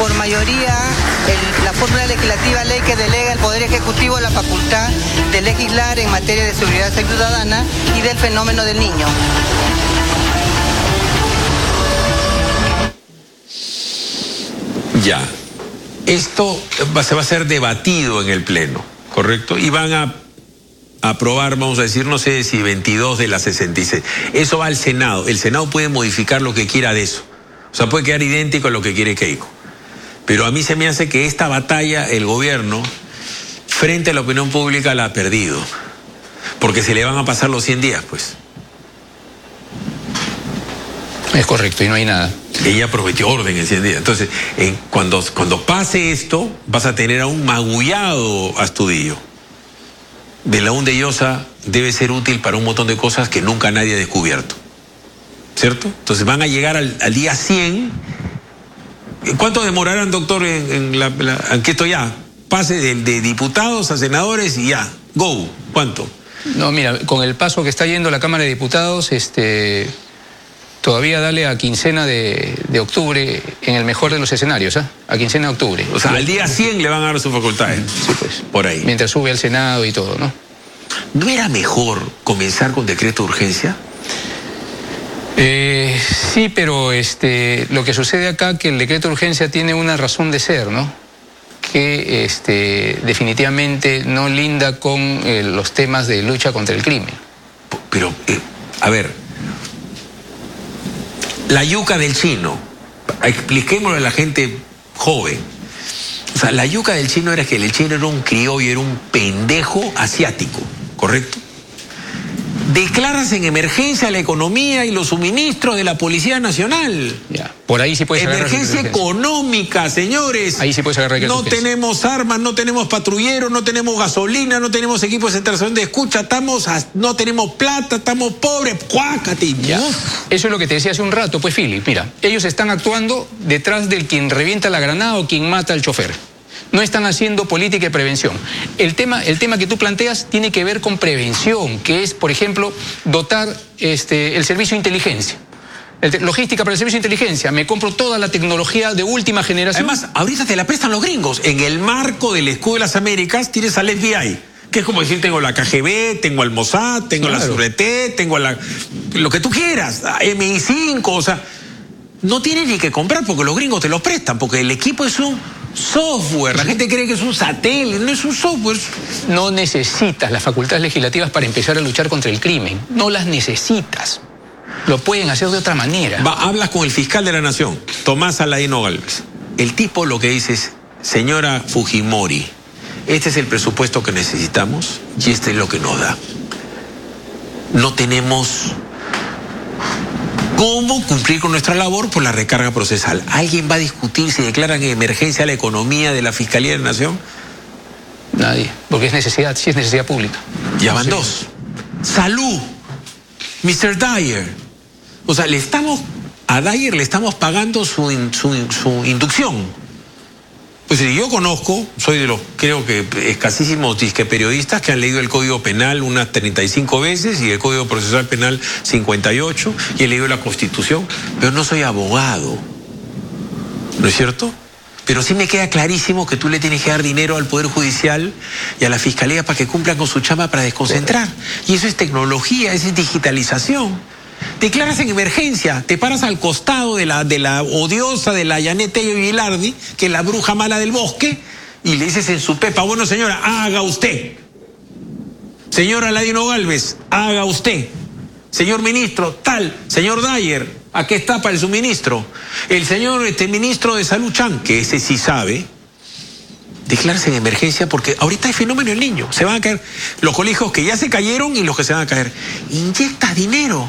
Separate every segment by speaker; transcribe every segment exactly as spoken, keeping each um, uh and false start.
Speaker 1: por mayoría el, la fórmula legislativa ley que delega al Poder Ejecutivo la facultad de legislar en materia de seguridad ciudadana y del fenómeno del niño.
Speaker 2: Ya, esto se va a ser debatido en el Pleno, ¿correcto? Y van a aprobar, vamos a decir, no sé si veintidós de las sesenta y seis. Eso va al Senado. El Senado puede modificar lo que quiera de eso. O sea, puede quedar idéntico a lo que quiere Keiko. Pero a mí se me hace que esta batalla, el gobierno, frente a la opinión pública, la ha perdido. Porque se le van a pasar los cien días, pues.
Speaker 3: Es correcto, y no hay nada.
Speaker 2: Ella prometió orden en cien días. Entonces, en, cuando, cuando pase esto, vas a tener a un magullado Astudillo. Belaúnde de Llosa debe ser útil para un montón de cosas que nunca nadie ha descubierto. ¿Cierto? Entonces van a llegar al, al día cien. ¿Cuánto demorarán, doctor, en, en, la, la, en que esto ya pase de, de diputados a senadores y ya? Go. ¿Cuánto?
Speaker 3: No, mira, con el paso que está yendo la Cámara de Diputados, este... todavía dale a quincena de, de octubre, en el mejor de los escenarios, ¿eh? A quincena de octubre.
Speaker 2: O sea, al día cien le van a dar sus facultades.
Speaker 3: Sí, pues.
Speaker 2: Por ahí.
Speaker 3: Mientras sube al Senado y todo, ¿no?
Speaker 2: ¿No era mejor comenzar con decreto de urgencia?
Speaker 3: Eh, sí, pero este, lo que sucede acá, que el decreto de urgencia tiene una razón de ser, ¿no? Que este, definitivamente no linda con eh, los temas de lucha contra el crimen.
Speaker 2: Pero, eh, a ver... La yuca del chino, expliquémoslo a la gente joven. O sea, la yuca del chino era que el chino era un criollo, era un pendejo asiático, ¿correcto? Declaras en emergencia la economía y los suministros de la Policía Nacional.
Speaker 3: Ya. Por ahí sí puedes agarrar
Speaker 2: emergencia económica, señores.
Speaker 3: Ahí sí puedes agarrar.
Speaker 2: No tenemos armas, no tenemos patrulleros, no tenemos gasolina, no tenemos equipos de centralización de escucha, estamos a, no tenemos plata, estamos pobres. ¡Cuácate!
Speaker 3: Ya. Eso es lo que te decía hace un rato, pues, Philip. Mira, ellos están actuando detrás del quien revienta la granada o quien mata al chofer. No están haciendo política de prevención. El tema, el tema que tú planteas tiene que ver con prevención, que es, por ejemplo, dotar este, el servicio de inteligencia. El, logística para el servicio de inteligencia. Me compro toda la tecnología de última generación.
Speaker 2: Además, ahorita te la prestan los gringos. En el marco del escudo de las Américas tienes al F B I, que es como decir, tengo la K G B, tengo al Mossad, tengo claro. la Sûreté, tengo la... lo que tú quieras, M I cinco, o sea... No tienes ni que comprar porque los gringos te los prestan, porque el equipo es un software. La gente cree que es un satélite, no es un software.
Speaker 3: No necesitas las facultades legislativas para empezar a luchar contra el crimen. No las necesitas. Lo pueden hacer de otra manera.
Speaker 2: Va, hablas con el fiscal de la Nación, Tomás Aladino Gálvez. El tipo lo que dice es, señora Fujimori, este es el presupuesto que necesitamos y este es lo que nos da. No tenemos... ¿Cómo cumplir con nuestra labor por la recarga procesal? ¿Alguien va a discutir si declaran en emergencia la economía de la Fiscalía de la Nación?
Speaker 3: Nadie, porque es necesidad, sí es necesidad pública.
Speaker 2: Ya van dos. Salud, mister Dyer. O sea, le estamos, a Dyer le estamos pagando su, su, su inducción. Pues yo conozco, soy de los, creo que escasísimos disque periodistas que han leído el Código Penal unas treinta y cinco veces y el Código Procesal Penal cincuenta y ocho y he leído la Constitución, pero no soy abogado, ¿no es cierto? Pero sí me queda clarísimo que tú le tienes que dar dinero al Poder Judicial y a la Fiscalía para que cumplan con su chamba para desconcentrar. Y eso es tecnología, eso es digitalización. Declaras en emergencia, te paras al costado de la, de la odiosa de la Yanet Tello Gilardi, que es la bruja mala del bosque, y le dices en su pepa, bueno señora, haga usted. Señor Aladino Gálvez, haga usted. Señor ministro, tal, señor Dyer, aquí está para el suministro. El señor este, ministro de Salud Chan, que ese sí sabe, declararse en emergencia porque ahorita hay fenómeno del niño. Se van a caer los colegios que ya se cayeron y los que se van a caer. Inyecta dinero.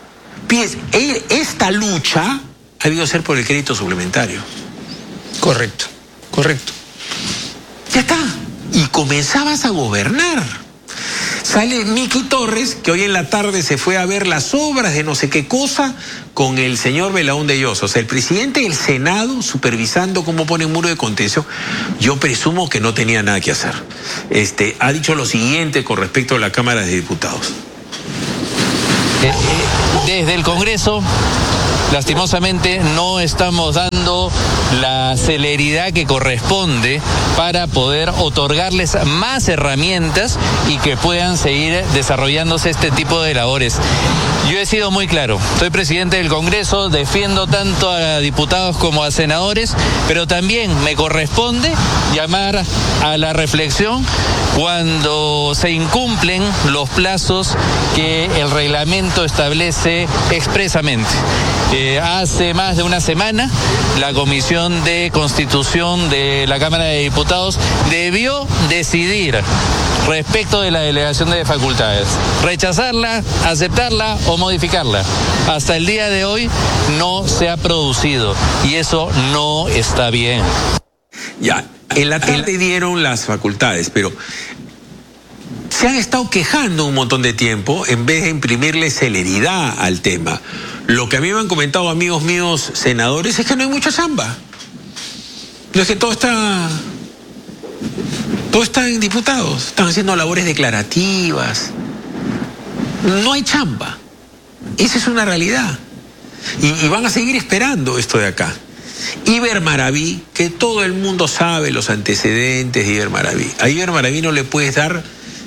Speaker 2: Esta lucha ha debido ser por el crédito suplementario.
Speaker 3: Correcto, correcto.
Speaker 2: Ya está. Y comenzabas a gobernar. Sale Miki Torres, que hoy en la tarde se fue a ver las obras de no sé qué cosa con el señor Belaúnde de Llosa. O sea, el presidente del Senado supervisando cómo ponen muro de contención. Yo presumo que no tenía nada que hacer. Este, ha dicho lo siguiente con respecto a la Cámara de Diputados.
Speaker 4: Desde el Congreso lastimosamente no estamos dando la celeridad que corresponde para poder otorgarles más herramientas y que puedan seguir desarrollándose este tipo de labores. Yo he sido muy claro, soy presidente del Congreso, defiendo tanto a diputados como a senadores, pero también me corresponde llamar a la reflexión cuando se incumplen los plazos que el reglamento establece expresamente. Eh, hace más de una semana, la Comisión de Constitución de la Cámara de Diputados debió decidir respecto de la delegación de facultades, rechazarla, aceptarla o modificarla. Hasta el día de hoy no se ha producido y eso no está bien.
Speaker 2: Ya, en la tarde dieron las facultades, pero se han estado quejando un montón de tiempo en vez de imprimirle celeridad al tema. Lo que a mí me han comentado amigos míos senadores es que no hay mucha chamba. No es que todo está... Todo está en diputados. Están haciendo labores declarativas. No hay chamba. Esa es una realidad. Y, y van a seguir esperando esto de acá. Iber Maraví, que todo el mundo sabe los antecedentes de Iber Maraví. A Iber Maraví no le puedes dar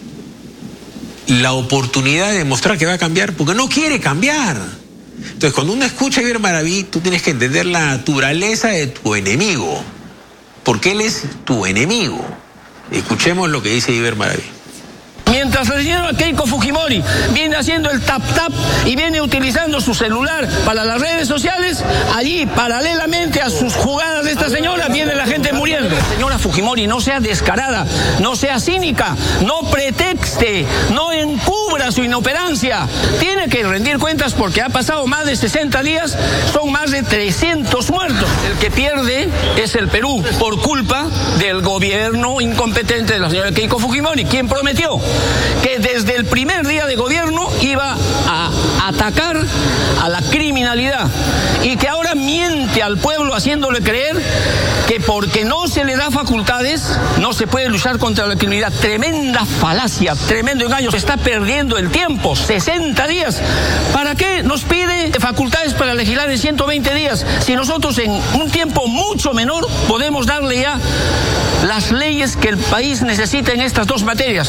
Speaker 2: la oportunidad de demostrar que va a cambiar porque no quiere cambiar. Entonces, cuando uno escucha a Iber Maraví, tú tienes que entender la naturaleza de tu enemigo, porque él es tu enemigo. Escuchemos lo que dice Iber Maraví.
Speaker 5: Mientras la señora Keiko Fujimori viene haciendo el tap-tap y viene utilizando su celular para las redes sociales, allí, paralelamente a sus jugadas de esta señora, viene la gente muriendo. Señora Fujimori, no sea descarada, no sea cínica, no pretexte, no encubra su inoperancia. Tiene que rendir cuentas porque ha pasado más de sesenta días, son más de trescientos muertos. El que pierde es el Perú por culpa del gobierno incompetente de la señora Keiko Fujimori, quien prometió que desde el primer día de gobierno iba a atacar a la criminalidad y que ahora miente al pueblo haciéndole creer que porque no se le da facultades no se puede luchar contra la criminalidad. Tremenda falacia, tremendo engaño. Se está perdiendo el tiempo, sesenta días. ¿Para qué nos pide facultades para legislar en ciento veinte días si nosotros en un tiempo mucho menor podemos darle ya las leyes que el país necesita en estas dos materias?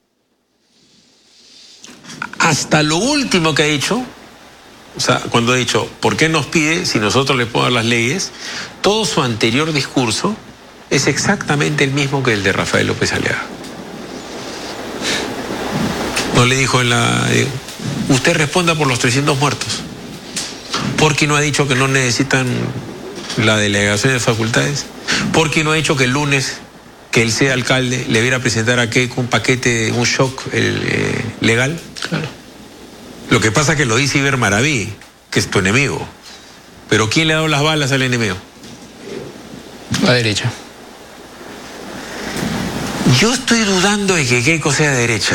Speaker 2: Hasta lo último que ha dicho, o sea, cuando ha dicho, ¿por qué nos pide si nosotros le podemos dar las leyes? Todo su anterior discurso es exactamente el mismo que el de Rafael López Aliaga. No le dijo en la... Usted responda por los trescientos muertos. ¿Por qué no ha dicho que no necesitan la delegación de facultades? ¿Por qué no ha dicho que el lunes que él sea alcalde le viera a presentar a Keiko un paquete, un shock el, eh, legal?
Speaker 3: Claro.
Speaker 2: Lo que pasa es que lo dice Iber Maraví, que es tu enemigo. Pero ¿quién le ha dado las balas al enemigo?
Speaker 3: La derecha.
Speaker 2: Yo estoy dudando de que Keiko sea derecha.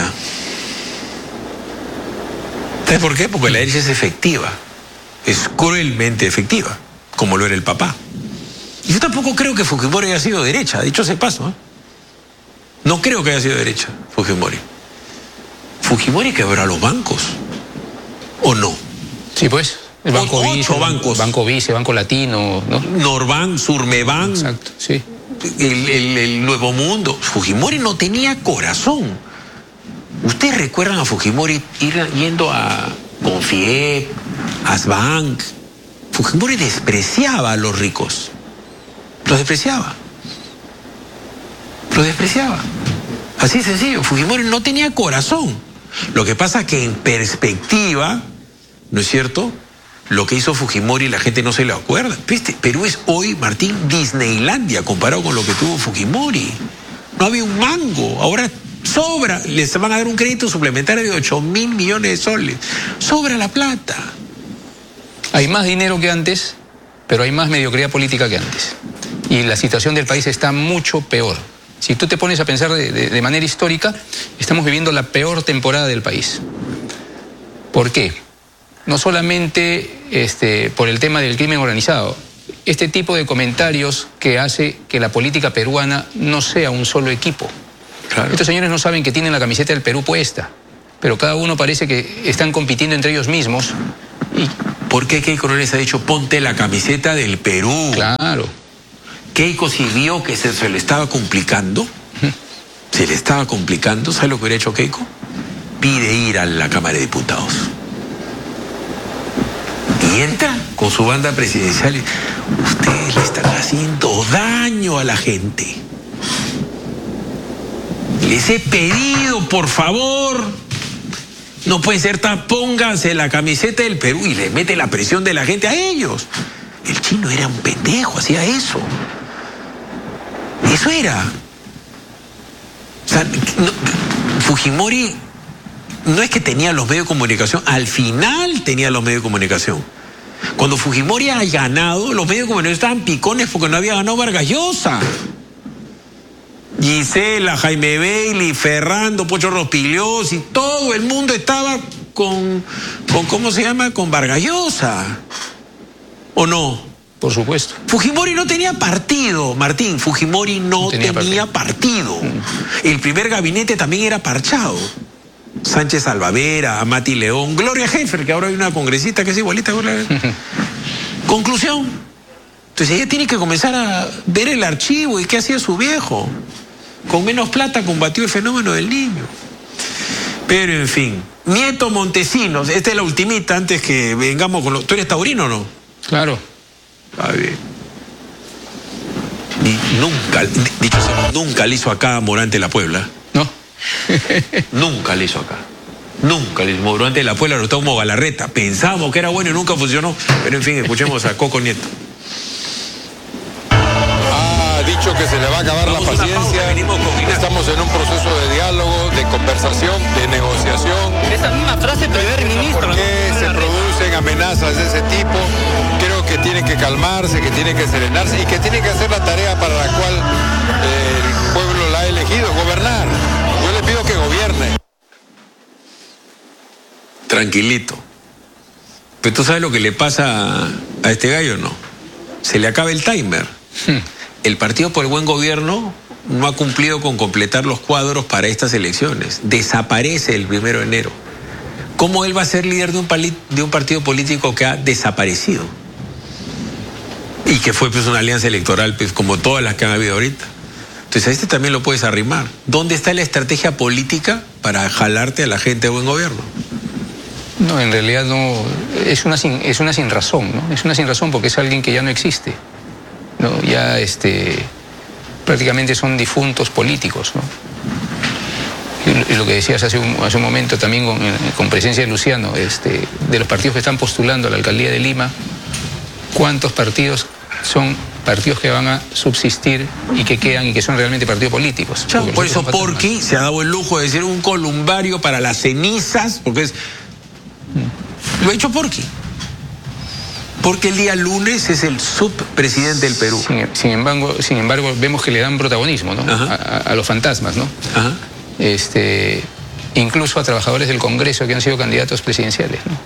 Speaker 2: ¿Sabes por qué? Porque la derecha es efectiva. Es cruelmente efectiva, como lo era el papá. Y yo tampoco creo que Fujimori haya sido derecha, dicho ese paso, ¿eh? No creo que haya sido derecha, Fujimori. Fujimori quebró a los bancos, ¿o no?
Speaker 3: Sí, pues. El Banco
Speaker 2: Ocho
Speaker 3: Vice,
Speaker 2: bancos.
Speaker 3: Banco Vice, Banco Latino, ¿no?
Speaker 2: Norban, Surmeban.
Speaker 3: Exacto, sí.
Speaker 2: El, el, el Nuevo Mundo. Fujimori no tenía corazón. ¿Ustedes recuerdan a Fujimori ir yendo a Confiep, Asbank? Fujimori despreciaba a los ricos. Los despreciaba. Los despreciaba. Así de sencillo. Fujimori no tenía corazón. Lo que pasa es que en perspectiva, ¿no es cierto?, lo que hizo Fujimori la gente no se lo acuerda. ¿Viste? Perú es hoy, Martín, Disneylandia comparado con lo que tuvo Fujimori. No había un mango. Ahora sobra. Les van a dar un crédito suplementario de ocho mil millones de soles. Sobra la plata.
Speaker 3: Hay más dinero que antes, pero hay más mediocridad política que antes. Y la situación del país está mucho peor. Si tú te pones a pensar de, de, de manera histórica, estamos viviendo la peor temporada del país. ¿Por qué? No solamente este, por el tema del crimen organizado. Este tipo de comentarios que hace que la política peruana no sea un solo equipo. Claro. Estos señores no saben que tienen la camiseta del Perú puesta, pero cada uno parece que están compitiendo entre ellos mismos y
Speaker 2: ¿Por qué Keiko no les ha dicho ponte la camiseta del Perú?
Speaker 3: Claro.
Speaker 2: Keiko, si vio que se, se le estaba complicando, se le estaba complicando, ¿sabe lo que hubiera hecho Keiko? Pide ir a la Cámara de Diputados. Y entra con su banda presidencial y ustedes le están haciendo daño a la gente. Les he pedido, por favor, no puede ser tan, pónganse la camiseta del Perú, y le mete la presión de la gente a ellos. El chino era un pendejo, hacía eso. Eso era. O sea, no, Fujimori no es que tenía los medios de comunicación, al final tenía los medios de comunicación. Cuando Fujimori ha ganado, los medios de comunicación estaban picones porque no había ganado Vargas Llosa. Gisela, Jaime Bailey, Ferrando, Pocho Rospigliosi, todo el mundo estaba con, con, ¿cómo se llama? Con Vargas Llosa. ¿O no?
Speaker 3: Por supuesto.
Speaker 2: Fujimori no tenía partido, Martín. Fujimori no, no tenía, tenía partido. partido. Mm. El primer gabinete también era parchado. Sánchez Salvavera, Amati León, Gloria Heffer, que ahora hay una congresista que es igualita a Gloria. Conclusión. Entonces ella tiene que comenzar a ver el archivo y qué hacía su viejo. Con menos plata combatió el fenómeno del niño. Pero en fin. Nieto Montesinos, esta es la ultimita antes que vengamos con los... ¿Tú eres taurino o no?
Speaker 3: Claro.
Speaker 2: Está bien. Y nunca, dicho sea, nunca le hizo acá a Morante la Puebla.
Speaker 3: No.
Speaker 2: Nunca le hizo acá. Nunca le hizo. Morante la Puebla lo está como Galarreta. Pensábamos que era bueno y nunca funcionó. Pero en fin, escuchemos a Coco Nieto.
Speaker 6: Ha dicho que se le va a acabar Vamos la paciencia. Estamos en un proceso de diálogo, de conversación, de negociación.
Speaker 7: Esa misma frase, primer ministro.
Speaker 6: ¿Por qué se producen amenazas de ese tipo? Creo que tiene que calmarse, que tiene que serenarse y que tiene que hacer la tarea para la cual eh, el pueblo la ha elegido, gobernar. Yo le pido que gobierne.
Speaker 2: Tranquilito. Pero tú sabes lo que le pasa a este gallo, ¿no? Se le acaba el timer. Hmm. El Partido por el Buen Gobierno no ha cumplido con completar los cuadros para estas elecciones. Desaparece el primero de enero. ¿Cómo él va a ser líder de un, de un partido político que ha desaparecido? Y que fue pues una alianza electoral pues como todas las que han habido ahorita. Entonces a este también lo puedes arrimar. ¿Dónde está la estrategia política para jalarte a la gente de buen gobierno?
Speaker 3: No, en realidad no, es una sin, es una sin razón, ¿no? Es una sin razón porque es alguien que ya no existe, ¿no? Ya este, prácticamente son difuntos políticos, ¿no? Y lo que decías hace un, hace un momento también con, con presencia de Luciano, este, de los partidos que están postulando a la alcaldía de Lima, ¿cuántos partidos son partidos que van a subsistir y que quedan y que son realmente partidos políticos?
Speaker 2: Chau, por eso Porqui se ha dado el lujo de decir un columbario para las cenizas, porque es... Lo ha hecho Porqui. Porque el día lunes es el subpresidente del Perú.
Speaker 3: Sin, sin, embargo, sin embargo, vemos que le dan protagonismo, ¿no? a, a los fantasmas, ¿no? Ajá. Este, incluso a trabajadores del Congreso que han sido candidatos presidenciales, ¿no?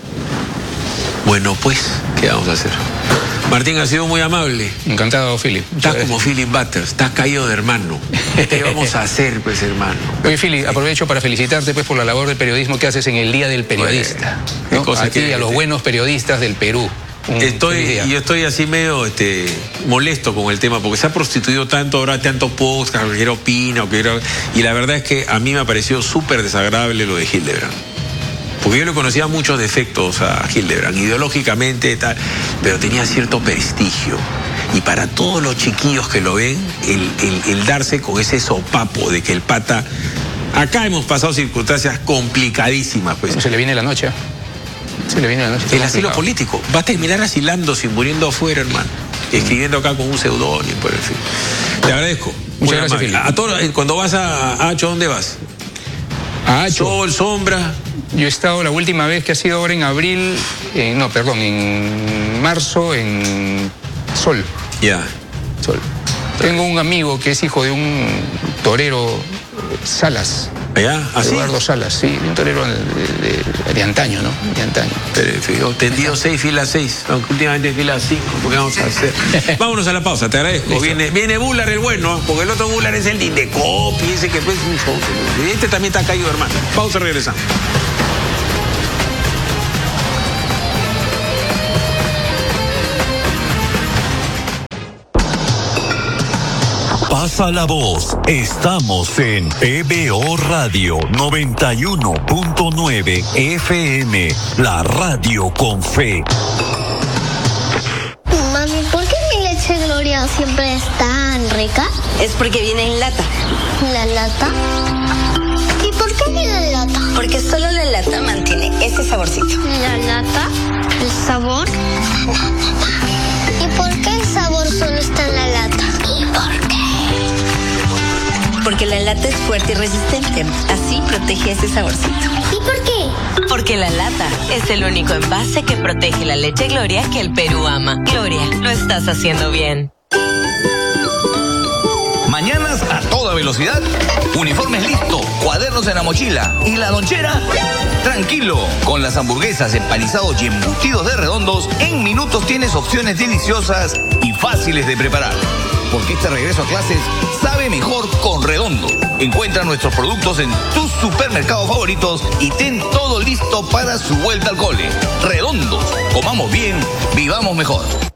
Speaker 2: Bueno, pues, ¿qué vamos a hacer? Martín, ha sido muy amable.
Speaker 3: Encantado, Philip.
Speaker 2: Estás como Philip Butters, estás caído de hermano. ¿Qué vamos a hacer, pues, hermano?
Speaker 3: Oye, Philip, sí. Aprovecho para felicitarte pues, por la labor de periodismo que haces en el Día del Periodista. Bueno, ¿no? A ti y a los buenos periodistas del Perú.
Speaker 2: Estoy, yo estoy así medio este, molesto con el tema, porque se ha prostituido tanto, ahora tanto post, que quiero opina, o quiero... Y la verdad es que a mí me ha parecido súper desagradable lo de Hildebrand. Porque yo le conocía muchos defectos a Hildebrand, ideológicamente tal, pero tenía cierto prestigio. Y para todos los chiquillos que lo ven, el, el, el darse con ese sopapo de que el pata... Acá hemos pasado circunstancias complicadísimas, pues.
Speaker 3: Se le viene la noche. Se le viene la noche.
Speaker 2: El asilo político va a terminar asilándose y muriendo afuera, hermano. Escribiendo acá con un seudónimo, por el fin. Te agradezco.
Speaker 3: Muchas gracias, Felipe.
Speaker 2: A todo, cuando vas a Hacho, ¿dónde vas?
Speaker 3: A Hacho.
Speaker 2: Sol, sombra.
Speaker 3: Yo he estado la última vez que ha sido ahora en abril, eh, no, perdón, en marzo, en Sol.
Speaker 2: Ya. Yeah.
Speaker 3: Sol. Tengo un amigo que es hijo de un torero, Salas.
Speaker 2: ¿Allá? ¿Así?
Speaker 3: Eduardo Salas, sí, un torero de, de, de antaño, ¿no? De antaño.
Speaker 2: Pero, tendido seis, fila seis, aunque últimamente fila cinco, ¿qué vamos a hacer? Vámonos a la pausa, te agradezco. Listo. Viene, viene Bular el bueno, porque el otro Bular es el de Copi, ese que es un show. Este también está caído, hermano. Pausa, regresamos.
Speaker 8: Pasa la voz. Estamos en P B O Radio noventa y uno punto nueve F M, la radio con fe.
Speaker 9: Mami, ¿por qué mi leche Gloria siempre es tan rica?
Speaker 10: Es porque viene en lata.
Speaker 9: ¿La lata? ¿Y por qué viene en lata?
Speaker 10: Porque solo la lata mantiene ese saborcito.
Speaker 9: ¿La lata? ¿El sabor? ¿Y por qué el sabor solo está en la lata? ¿Y por qué?
Speaker 10: Porque la lata es fuerte y resistente. Así protege ese saborcito.
Speaker 9: ¿Y por qué?
Speaker 10: Porque la lata es el único envase que protege la leche Gloria que el Perú ama. Gloria, lo estás haciendo bien.
Speaker 11: Mañanas a toda velocidad, uniformes listos, cuadernos en la mochila y la lonchera. Tranquilo, con las hamburguesas, empanizados y embutidos de Redondos, en minutos tienes opciones deliciosas y fáciles de preparar. Porque este regreso a clases sabe mejor con Redondo. Encuentra nuestros productos en tus supermercados favoritos y ten todo listo para su vuelta al cole. Redondo, comamos bien, vivamos mejor.